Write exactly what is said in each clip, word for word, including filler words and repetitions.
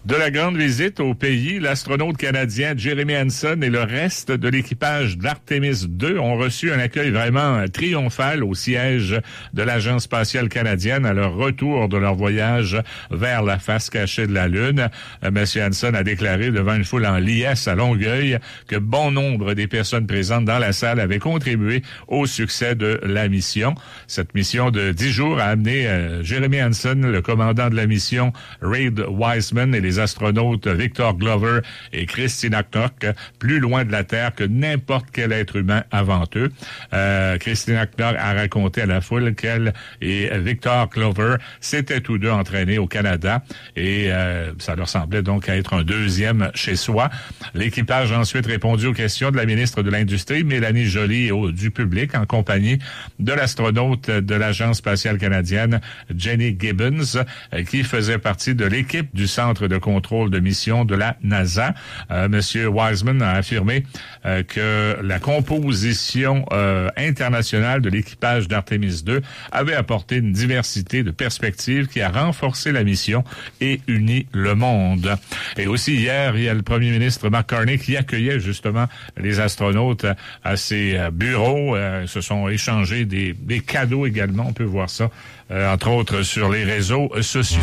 De la grande visite au pays, l'astronaute canadien Jeremy Hansen et le reste de l'équipage d'Artemis deux ont reçu un accueil vraiment triomphal au siège de l'Agence spatiale canadienne à leur retour de leur voyage vers la face cachée de la Lune. Monsieur Hansen a déclaré devant une foule en liesse à Longueuil que bon nombre des personnes présentes dans la salle avaient contribué au succès de la mission. Cette mission de dix jours a amené euh, Jeremy Hansen, le commandant de la mission, Reid Wiseman et les astronautes Victor Glover et Christina Knock plus loin de la Terre que n'importe quel être humain avant eux. Euh, Christina Knock a raconté à la foule qu'elle et Victor Glover s'étaient tous deux entraînés au Canada et euh, ça leur semblait donc être un deuxième chez soi. L'équipage a ensuite répondu aux questions de la ministre de l'Industrie, Mélanie Joly, et au, du public en compagnie de l'astronaute de l'Agence spatiale canadienne, Jenny Gibbons, euh, qui faisait partie de l'équipe du Centre de contrôle de mission de la NASA. Euh, Monsieur Wiseman a affirmé euh, que la composition euh, internationale de l'équipage d'Artemis deux avait apporté une diversité de perspectives qui a renforcé la mission et uni le monde. Et aussi hier, il y a le premier ministre Mark Carney qui accueillait justement les astronautes à ses bureaux. Euh, se sont échangés des, des cadeaux également. On peut voir ça, euh, entre autres, sur les réseaux sociaux.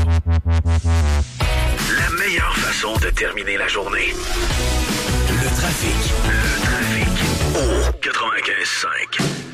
La meilleure façon de terminer la journée. Le trafic. Le trafic. Au quatre-vingt-quinze cinq.